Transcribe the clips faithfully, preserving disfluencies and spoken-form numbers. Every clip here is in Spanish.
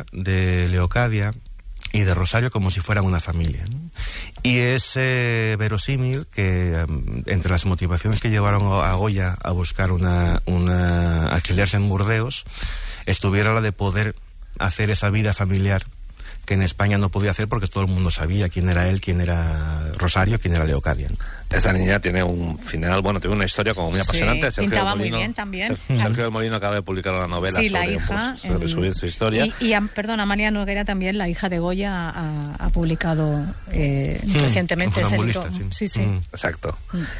Goya, de Leocadia y de Rosario como si fueran una familia, ¿no? Y es eh, verosímil que um, entre las motivaciones que llevaron a Goya a buscar una, una a exiliarse en Burdeos estuviera la de poder hacer esa vida familiar que en España no podía hacer porque todo el mundo sabía quién era él, quién era Rosario, quién era Leocadia, ¿no? Esta niña tiene un final, bueno, tiene una historia como muy apasionante. Sí, Sergio pintaba Molino, muy bien también. Sergio del Molino acaba de publicar una novela sí, sobre, la hija, pues, sobre en... su, su historia. Y, y perdón, Amalia Noguera también, la hija de Goya, ha, ha publicado eh, mm, recientemente ese libro. Sí, sí. sí. Mm. Exacto.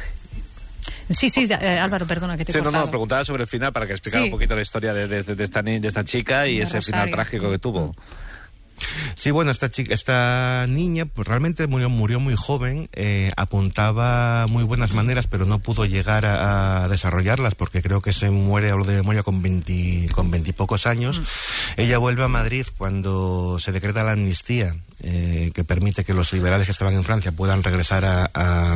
Mm. Sí, sí, eh, Álvaro, perdona que te he Sí, no, cortado. no, preguntaba sobre el final para que explicara sí. un poquito la historia de, de, de, esta, ni, de esta chica y de ese Rosario. final trágico que tuvo. Mm. Sí, bueno, esta chica, esta niña, pues realmente murió, murió muy joven, eh, apuntaba muy buenas maneras, pero no pudo llegar a, a desarrollarlas, porque creo que se muere, hablo de memoria, con veinte, con veintipocos años. Mm. Ella vuelve a Madrid cuando se decreta la amnistía, eh, que permite que los liberales que estaban en Francia puedan regresar a, a,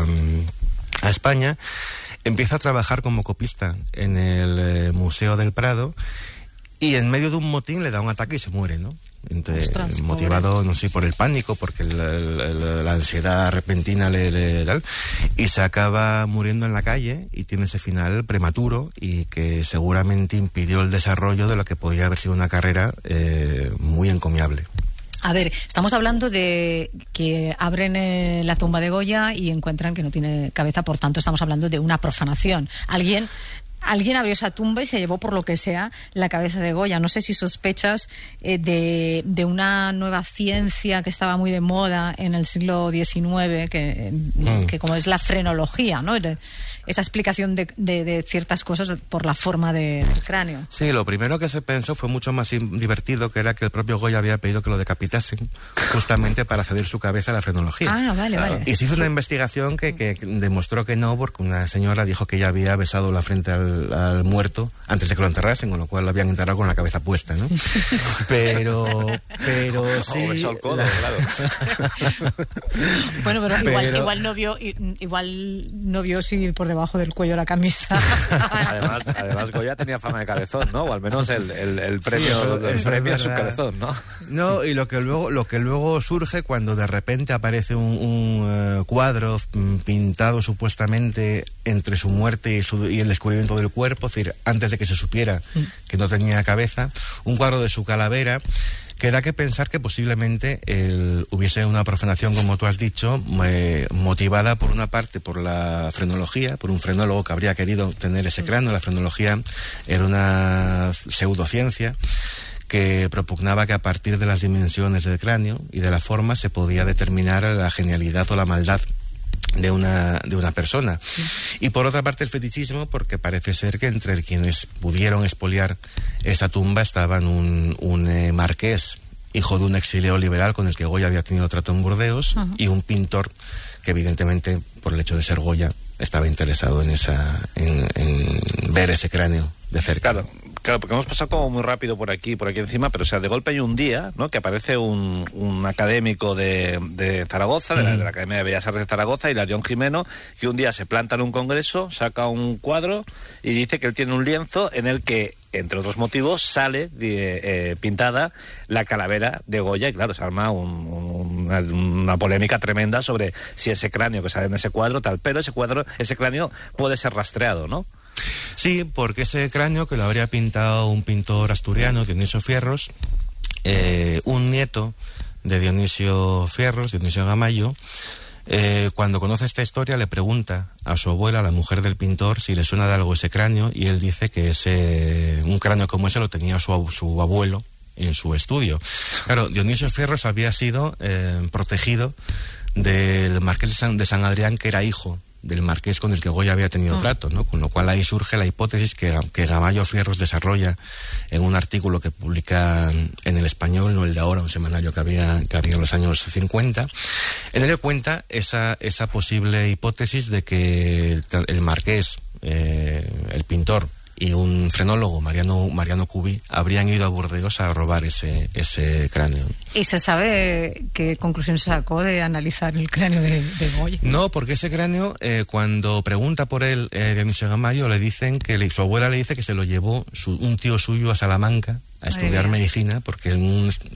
a España. Empieza a trabajar como copista en el eh, Museo del Prado, y en medio de un motín le da un ataque y se muere, ¿no? Entonces, Ostras, motivado, pobre. no sé, por el pánico, porque la, la, la ansiedad repentina le, le da, y se acaba muriendo en la calle y tiene ese final prematuro y que seguramente impidió el desarrollo de lo que podía haber sido una carrera eh, muy encomiable. A ver, estamos hablando de que abren eh, la tumba de Goya y encuentran que no tiene cabeza, por tanto estamos hablando de una profanación. Alguien... Alguien abrió esa tumba y se llevó, por lo que sea, la cabeza de Goya. No sé si sospechas eh, de, de una nueva ciencia que estaba muy de moda en el siglo diecinueve, que, mm. que como es la frenología, ¿no? Esa explicación de, de, de ciertas cosas por la forma de, del cráneo. Sí, lo primero que se pensó fue mucho más divertido, que era que el propio Goya había pedido que lo decapitasen, justamente para ceder su cabeza a la frenología. Ah, vale, vale. Y se hizo una investigación que, que demostró que no, porque una señora dijo que ella había besado la frente al, al muerto antes de que lo enterrasen, con lo cual lo habían enterrado con la cabeza puesta, ¿no? Pero, pero sí... O besó el codo, la... claro. Bueno, pero, pero... Igual, igual no vio, igual no vio si por debajo del cuello la camisa. Además, además Goya tenía fama de cabezón, ¿no? O al menos el, el, el premio, sí, eso, el eso premio es, es su cabezón, ¿no? No, y lo que luego, lo que luego surge cuando de repente aparece un, un uh, cuadro pintado supuestamente entre su muerte y, su, y el descubrimiento del cuerpo, es decir, antes de que se supiera que no tenía cabeza, un cuadro de su calavera, que da que pensar que posiblemente el, hubiese una profanación, como tú has dicho, eh, motivada por una parte por la frenología, por un frenólogo que habría querido tener ese cráneo. La frenología era una pseudociencia que propugnaba que a partir de las dimensiones del cráneo y de la forma se podía determinar la genialidad o la maldad de una de una persona. Sí. Y por otra parte el fetichismo, porque parece ser que entre quienes pudieron expoliar esa tumba estaban un, un eh, marqués, hijo de un exiliado liberal con el que Goya había tenido trato en Burdeos, uh-huh. y un pintor que evidentemente, por el hecho de ser Goya, estaba interesado en esa en, en ver ese cráneo de cerca. Claro. Claro, porque hemos pasado como muy rápido por aquí, por aquí encima, pero o sea, de golpe hay un día, ¿no?, que aparece un, un académico de, de Zaragoza, de la, de la Academia de Bellas Artes de Zaragoza, Hilarión Jimeno, que un día se planta en un congreso, saca un cuadro y dice que él tiene un lienzo en el que, entre otros motivos, sale de, eh, pintada la calavera de Goya, y claro, se arma un, un, una, una polémica tremenda sobre si ese cráneo que sale en ese cuadro, tal, pero ese cuadro, ese cráneo puede ser rastreado, ¿no? Sí, porque ese cráneo que lo habría pintado un pintor asturiano, Dionisio Fierros, eh, un nieto de Dionisio Fierros, Dionisio Gamayo, eh, cuando conoce esta historia le pregunta a su abuela, la mujer del pintor, si le suena de algo ese cráneo, y él dice que ese un cráneo como ese lo tenía su, su abuelo en su estudio. Claro, Dionisio Fierros había sido eh, protegido del marqués de San, de San Adrián, que era hijo del marqués con el que Goya había tenido oh. trato, ¿no? Con lo cual ahí surge la hipótesis que, que Gamayo Fierros desarrolla en un artículo que publica en El Español, no el de ahora, un semanario que había, que había en los años cincuenta, en el que cuenta esa, esa posible hipótesis de que el marqués, eh, el pintor, y un frenólogo, Mariano, Mariano Cubí, habrían ido a Burdeos a robar ese, ese cráneo. ¿Y se sabe qué conclusión se sacó de analizar el cráneo de, de Goya? No, porque ese cráneo, eh, cuando pregunta por él eh, Dionisio Gamayo, le dicen que le, su abuela le dice que se lo llevó su, un tío suyo a Salamanca a estudiar medicina, porque en un,